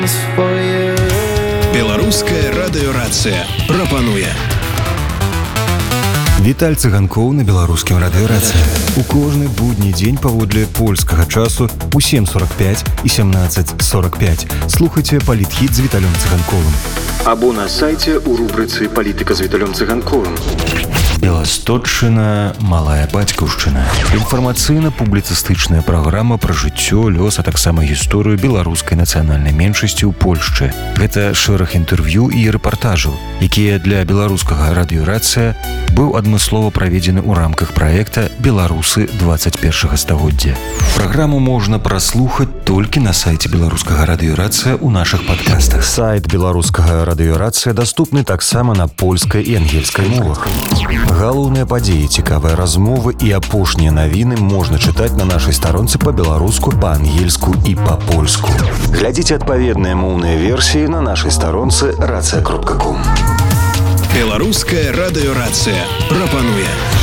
Беларуская радыёрацыя прапануе. Віталь Цыганкоў на беларускім радыёрацыі. У кожны будні дзень паводле польскага часу у 7:45 і 17:45 слухайце палітхіт з Віталем Цыганковым. Або на сайце у рубрыцы «Палітыка з Віталем Цыганковым». Беластотчына, малая бацькаўшчына. Інфармацыйна-публіцыстычная праграма пра жыццё, лёс, а таксама гісторыю беларускай нацыянальнай меншасці ў Польшчы. Гэта шэраг інтэрв'ю і рэпартажаў, якія для беларускага радыёрацыя быў адмыслова праведзены ў рамках праекта «Беларусы 21 стагоддзя». Праграму можна праслухаць толькі на сайце беларускага радыёрацыя ў нашых падкастах. Сайт беларускага радыёрацыя даступны таксама на польскай і ангельскай мовах. Галоўныя падзеі, цікавыя размовы і апошнія навіны можна чытаць на нашай старонцы па-беларуску, па-ангельску і па-польску. Глядзіце адпаведныя моўныя версіі на нашай старонцы racja.com. Беларуская радыёрацыя прапануе.